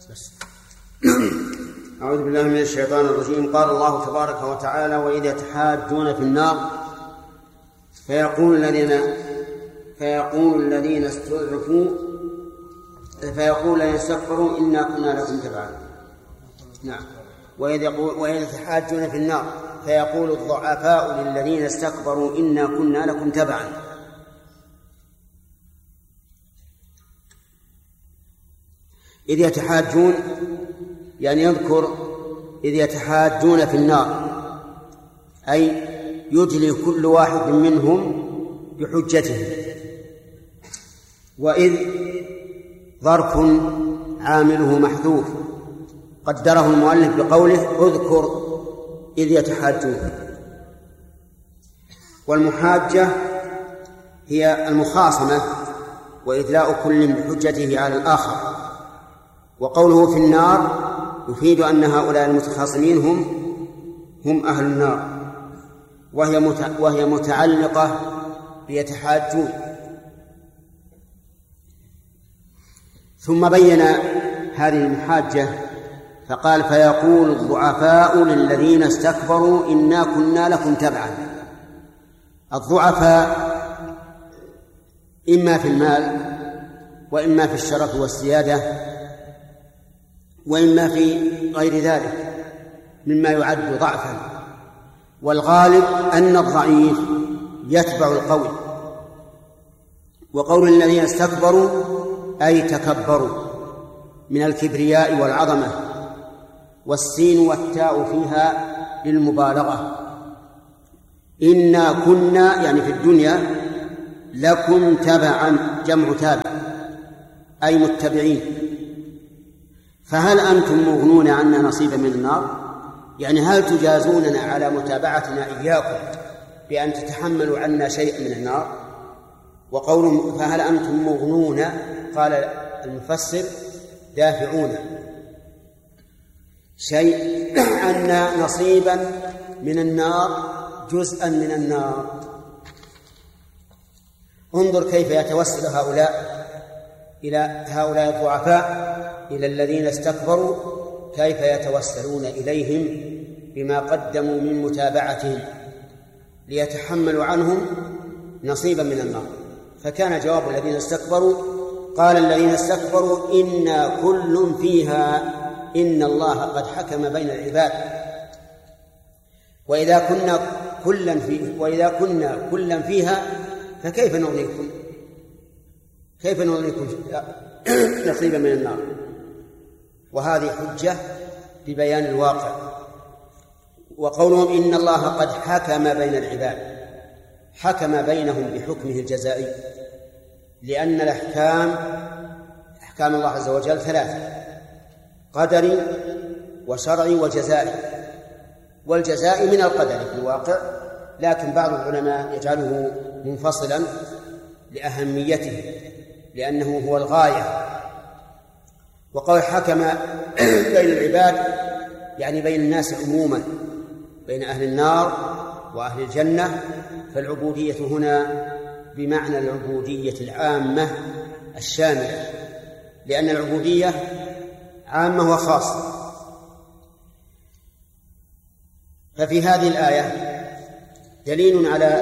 بس. أعوذ بالله من الشيطان الرجيم. قال الله تبارك وتعالى: وإذ يتحاجون في النار فيقول الذين استضعفوا الذين استكبروا إنا كنا لكم تبعا. نعم. وإذ يتحاجون في النار فيقول الضعفاء للذين استكبروا إنا كنا لكم تبعا. إذ يتحاجون يعني يذكر إذ يتحاجون في النار، أي يدلي كل واحد منهم بحجته. وإذ ظرف عامله محذوف قدره المؤلف بقوله: اذكر إذ يتحاجون. والمحاجة هي المخاصمة وإدلاء كل بحجته على الآخر. وقوله في النار يفيد أن هؤلاء المتخاصمين هم أهل النار، وهي متعلقة بيتحاجون. ثم بين هذه المحاجة فقال: فيقول الضعفاء للذين استكبروا إنا كنا لكم تبعا. الضعفاء إما في المال وإما في الشرف والسيادة وإما في غير ذلك مما يعد ضعفا، والغالب أن الضعيف يتبع القوي. وقول الذين استكبروا أي تكبروا من الكبرياء والعظمة، والسين والتاء فيها للمبالغة. إنا كنا يعني في الدنيا لكم تبعا، جمع تابع أي متبعين. فهل أنتم مغنون عنا نصيبا من النار؟ يعني هل تجازوننا على متابعتنا إياكم بأن تتحملوا عنا شيء من النار؟ وقولهم فهل أنتم مغنون، قال المفسر: دافعون شيء عنا نصيبا من النار، جزءا من النار. انظر كيف يتوسل هؤلاء إلى هؤلاء الضعفاء إلى الذين استكبروا، كيف يتوسلون إليهم بما قدموا من متابعتهم ليتحملوا عنهم نصيبا من النار. فكان جواب الذين استكبروا: قال الذين استكبروا إنا كل فيها إن الله قد حكم بين العباد. وإذا كنا كلا فيها فكيف نغنيكم نصيبا من النار؟ وهذه حجة ببيان الواقع. وقولهم إن الله قد حكم بين العباد، حكم بينهم بحكمه الجزائي، لأن أحكام الله عز وجل ثلاثة: قدري وشرعي وجزائي. والجزائي من القدر في الواقع، لكن بعض العلماء يجعله منفصلا لأهميته لأنه هو الغاية. وقال حكم بين العباد يعني بين الناس عموما، بين أهل النار وأهل الجنة. فالعبودية هنا بمعنى العبودية العامة الشاملة، لأن العبودية عامة وخاصة. ففي هذه الآية دليل على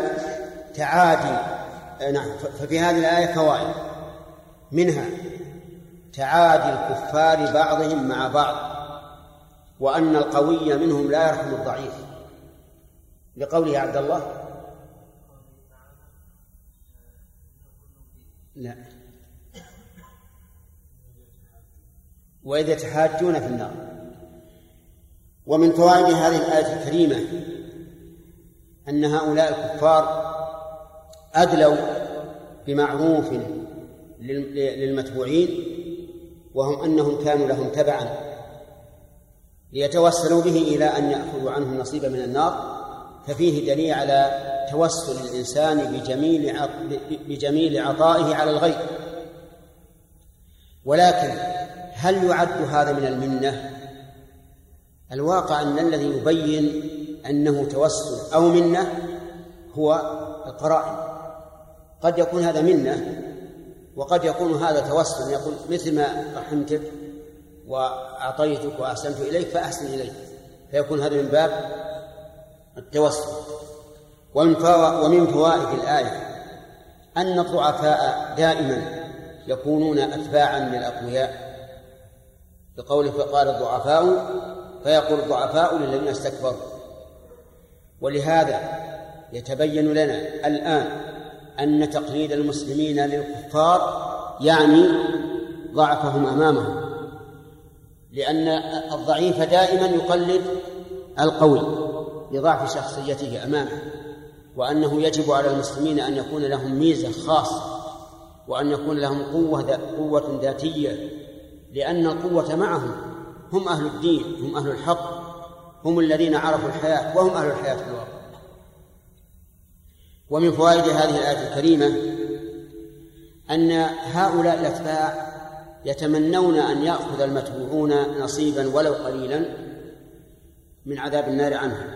ففي هذه الآية فوائد، منها تعادي الكفار بعضهم مع بعض، وأن القوي منهم لا يرحم الضعيف، لقوله عبد الله لا وإذ يتحاجون في النار. ومن فوائد هذه الآية الكريمة أن هؤلاء الكفار أدلوا بمعروف للمتبوعين، وهم أنهم كانوا لهم تبعا، ليتوسلوا به إلى أن يأخذوا عنهم نصيبا من النار. ففيه دليل على توسل الإنسان بجميل عطائه على الغير. ولكن هل يعد هذا من المنة؟ الواقع أن الذي يبين أنه توسل أو منة هو القرائن. قد يكون هذا منة وقد يكون هذا توسل، يقول مثل ما رحمتك وأعطيتك وأحسنت إليك فأحسن إليك، فيكون هذا من باب التوسل. ومن فوائد الآية أن الضعفاء دائما يكونون أتباعا للأقوياء، بقوله فقال الضعفاء، فيقول الضعفاء للذين استكبروا. ولهذا يتبين لنا الآن أن تقليد المسلمين للكفار يعني ضعفهم أمامهم، لأن الضعيف دائما يقلد القوي لضعف شخصيته أمامه، وأنه يجب على المسلمين أن يكون لهم ميزة خاصة، وأن يكون لهم قوة ذاتية، لأن القوة معهم، هم أهل الدين، هم أهل الحق، هم الذين عرفوا الحياة، وهم أهل الحياة في الواقع. ومن فوائد هذه الآية الكريمة أن هؤلاء الأتباع يتمنون أن يأخذ المتبوعون نصيبا ولو قليلا من عذاب النار عنهم،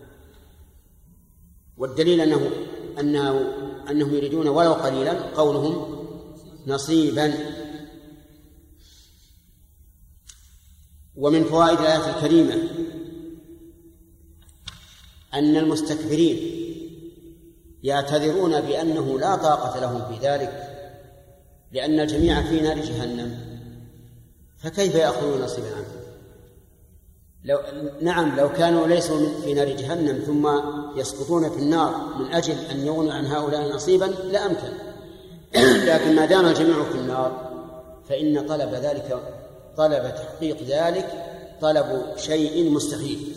والدليل أنهم يريدون ولو قليلا قولهم نصيبا. ومن فوائد الآية الكريمة أن المستكبرين يعتذرون بأنه لا طاقة لهم في ذلك، لأن الجميع في نار جهنم، فكيف يأخذون نصيبا عنه؟ لو كانوا ليسوا في نار جهنم ثم يسقطون في النار من أجل أن يغنوا عن هؤلاء نصيبا لأمكن، لكن ما دام الجميع في النار فإن طلب تحقيق ذلك طلب شيء مستحيل.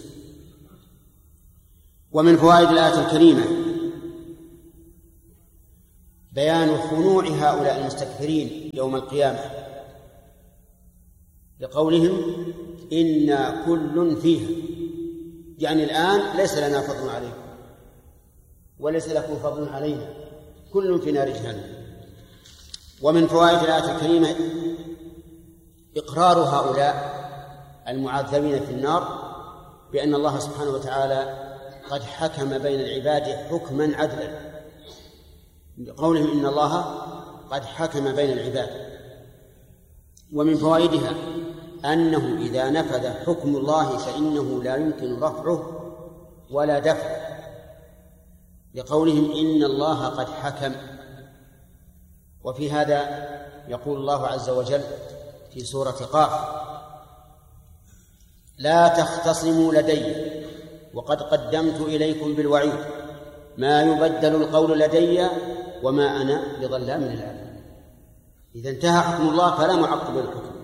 ومن فوائد الآية الكريمة بيان خنوع هؤلاء المستكبرين يوم القيامة، لقولهم إنا كل فيها، يعني الآن ليس لنا فضل عليكم وليس لكم فضل علينا، كل في نار جهنم. ومن فوائد الآية الكريمة إقرار هؤلاء المعذبين في النار بأن الله سبحانه وتعالى قد حكم بين العباد حكما عدلا، بقولهم إن الله قد حكم بين العباد. ومن فوائدها أنه إذا نفذ حكم الله فإنه لا يمكن رفعه ولا دفعه، لقولهم إن الله قد حكم. وفي هذا يقول الله عز وجل في سورة قاف: لا تختصموا لدي وقد قدمت إليكم بالوعيد ما يبدل القول لدي وما أنا بظلام للعبيد. إذا انتهى حكم الله فلا معقب للحكم.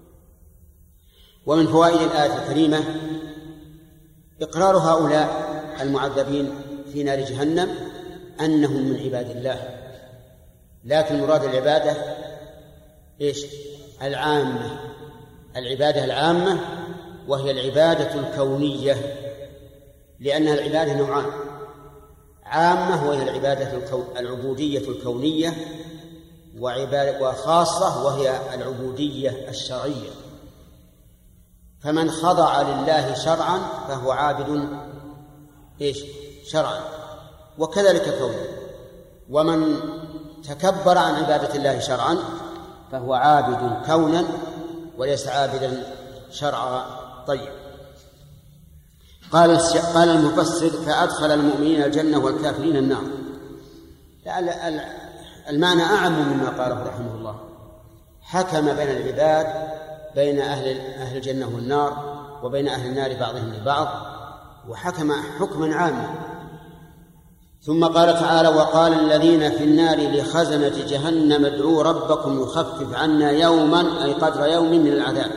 ومن فوائد الآية الكريمة إقرار هؤلاء المعذبين في نار جهنم أنهم من عباد الله، لكن مراد العبادة إيش؟ العامة، العبادة العامة، وهي العبادة الكونية، لأنها العبادة نوعان: عامة وهي العبودية الكونية، وخاصة وهي العبودية الشرعية. فمن خضع لله شرعا فهو عابد إيش؟ شرعا، وكذلك كونا. ومن تكبر عن عبادة الله شرعا فهو عابد كونا وليس عابدا شرعا. طيب، قال المفسر: فأدخل المؤمنين الجنة والكافرين النار. المعنى أعم مما قاله رحمه الله، حكم بين العباد، بين أهل الجنة والنار، وبين أهل النار بعضهم لبعض، وحكم حكما عاما. ثم قال تعالى: وقال الذين في النار لخزنة جهنم ادعوا ربكم يخفف عنا يوما، أي قدر يوم من العذاب.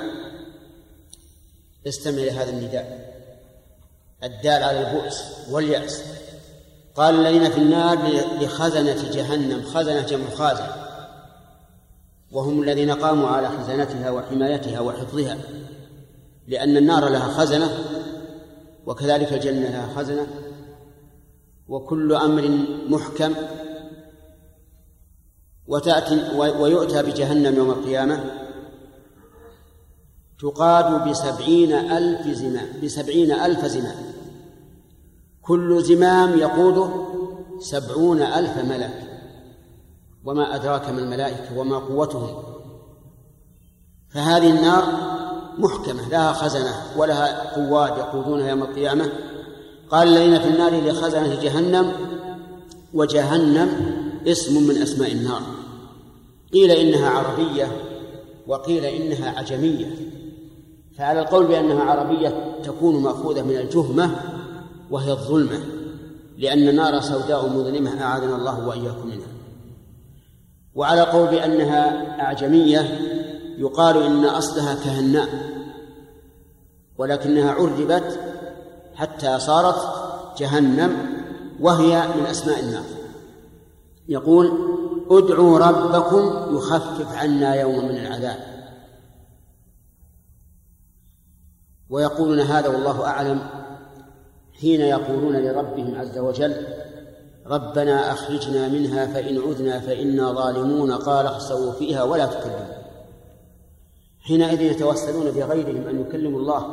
استمع لهذا النداء الدال على البؤس واليأس. قال الذين في النار لخزنة جهنم، خزنة جمع خازن، وهم الذين قاموا على خزانتها وحمايتها وحفظها، لأن النار لها خزنة وكذلك الجنة لها خزنة، وكل أمر محكم. ويؤتى بجهنم يوم القيامة تقاد ب70,000 زمام، كل زمام يقوده 70,000 ملك، وما أدراك ما الملائكة وما قوتهم. فهذه النار محكمة لها خزنة ولها قواد يقودونها يوم القيامة. قال الذين في النار لخزنة جهنم، وجهنم اسم من أسماء النار. قيل إنها عربية وقيل إنها عجمية، فعلى القول بأنها عربية تكون مأخوذة من الجهمة وهي الظلمة، لأن النار سوداء مظلمة أعاذنا الله وإياكم منها. وعلى القول بأنها أعجمية يقال إن أصلها كهناء، ولكنها عربت حتى صارت جهنم وهي من أسماء النار. يقول ادعوا ربكم يخفف عنا يوما من العذاب، ويقولون هذا والله أعلم حين يقولون لربهم عز وجل ربنا أخرجنا منها فإن عذنا فإنا ظالمون قال اخسئوا فيها ولا تكلمون. حينئذ يتوسلون بغيرهم أن يكلموا الله،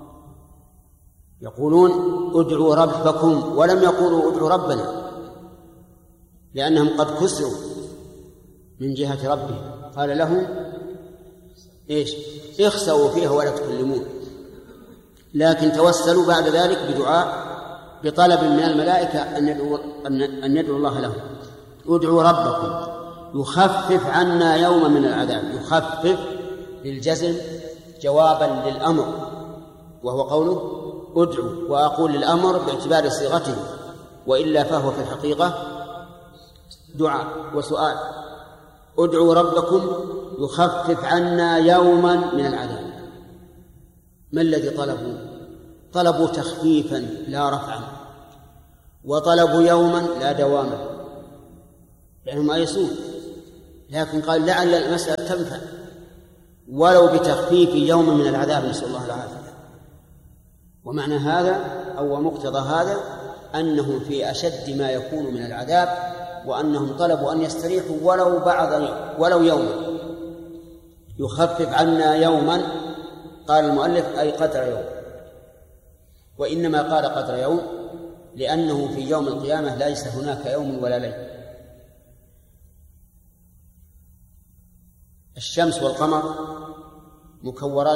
يقولون ادعوا ربكم ولم يقولوا ادعوا ربنا، لأنهم قد كسروا من جهة ربهم. قال لهم إيش؟ اخسئوا فيها ولا تكلمون. لكن توسلوا بعد ذلك بدعاء بطلب من الملائكة أن يدعوا الله لهم. ادعوا ربكم يخفف عنا يوما من العذاب. يخفف للجزم جوابا للأمر، وهو قوله ادعوا، وأقول للأمر باعتبار صيغته، وإلا فهو في الحقيقة دعاء وسؤال. ادعوا ربكم يخفف عنا يوما من العذاب. ما الذي طلبوا؟ طلبوا تخفيفا لا رفعا، وطلبوا يوما لا دواما، لأنهم آيسون. لكن قال لعل المسألة تنفع ولو بتخفيف يوم من العذاب، نسأل الله العافية. ومعنى هذا أو مقتضى هذا أنهم في أشد ما يكون من العذاب، وأنهم طلبوا أن يستريحوا ولو يوما. يخفف عنا يوما، قال المؤلف أي قدر يوم، وإنما قال قدر يوم لأنه في يوم القيامة ليس هناك يوم ولا ليل. الشمس والقمر مكورات